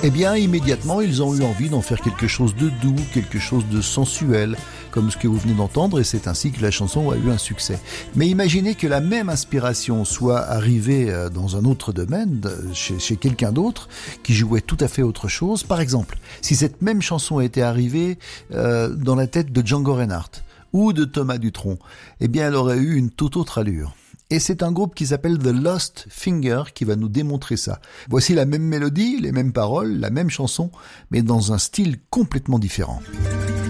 Eh bien, immédiatement, ils ont eu envie d'en faire quelque chose de doux, quelque chose de sensuel, comme ce que vous venez d'entendre, et c'est ainsi que la chanson a eu un succès. Mais imaginez que la même inspiration soit arrivée dans un autre domaine, chez quelqu'un d'autre, qui jouait tout à fait autre chose. Par exemple, si cette même chanson était arrivée dans la tête de Django Reinhardt ou de Thomas Dutronc, eh bien, elle aurait eu une toute autre allure. Et c'est un groupe qui s'appelle The Lost Finger qui va nous démontrer ça. Voici la même mélodie, les mêmes paroles, la même chanson, mais dans un style complètement différent.